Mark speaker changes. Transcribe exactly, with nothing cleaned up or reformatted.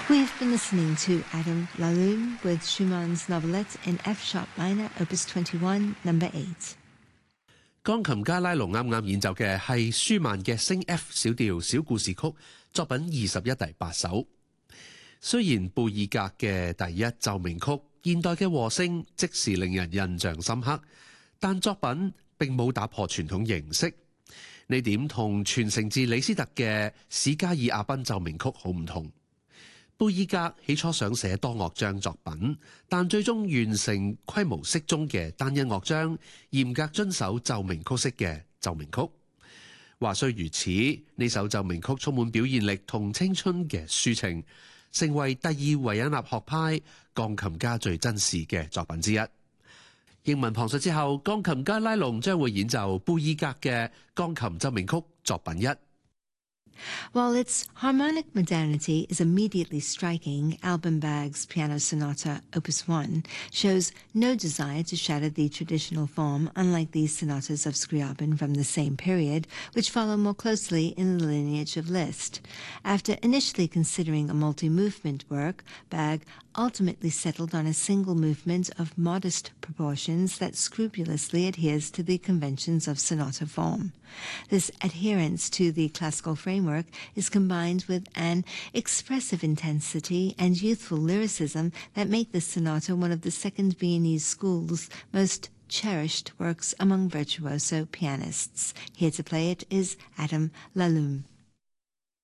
Speaker 1: We've been listening to Adam Laloum with Schumann's Novelette in F-sharp minor, Opus twenty-one, number eight.
Speaker 2: 鋼琴家拉龍啱啱演奏嘅係舒曼嘅升 F 小調小故事曲，作品二十一第八首。雖然貝爾格嘅第一奏鳴曲現代嘅和聲即時令人印象深刻，但作品並冇打破傳統形式。呢點同傳承自李斯特嘅史加爾亞賓奏鳴曲好唔同。貝爾格起初想寫多樂章作品，但最終完成規模適中嘅單一樂章，嚴格遵守奏鳴曲式嘅奏鳴曲。話雖如此，呢首奏鳴曲充滿表現力同青春嘅抒情，成為第二維也納學派鋼琴家最珍視嘅作品之一。英文旁述之後，鋼琴家拉龍將會演奏貝爾格嘅鋼琴奏鳴曲作品一。
Speaker 1: While its harmonic modernity is immediately striking, Alban-Berg's Piano Sonata, Opus one, shows no desire to shatter the traditional form, unlike the sonatas of Scriabin from the same period, which follow more closely in the lineage of Liszt. After initially considering a multi-movement work, Berg ultimately settled on a single movement of modest proportions that scrupulously adheres to the conventions of sonata form. This adherence to the classical framework is combined with an expressive intensity and youthful lyricism that make this sonata one of the Second Viennese School's most cherished works among virtuoso pianists. Here to play it is Adam Laloum.